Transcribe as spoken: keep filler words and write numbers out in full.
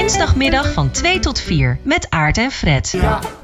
Dinsdagmiddag van twee tot vier met Aart en Fred.